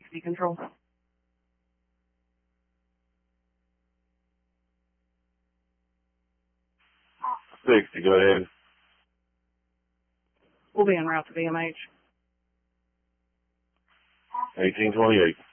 60 control. 60, go ahead. We'll be en route to VMH. 1828.